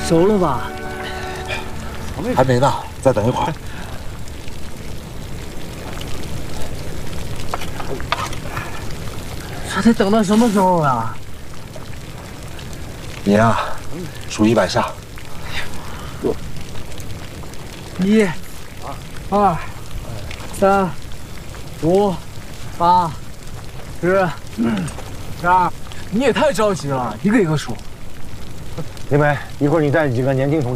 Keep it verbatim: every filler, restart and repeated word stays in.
熟了吧？ 还没呢，再等一会儿。 这得等到什么时候啊？ 你呀、数一百下。 一、二、三、五、八、十、十二。你也太着急了，一个一个数。 林梅，一会儿你带几个年轻同志。